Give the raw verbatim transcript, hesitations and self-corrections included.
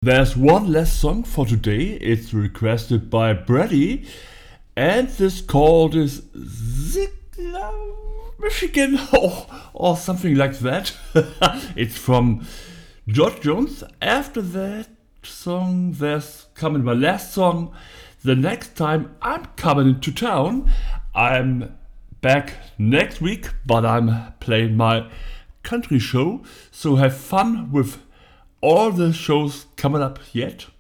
There's one last song for today. It's requested by Brady, and this called is Ziglar, Michigan, or, or something like that. It's from George Jones. After that song, there's coming my last song. The next time I'm coming into town, I'm back next week, but I'm playing my country show. So have fun with all the shows coming up yet.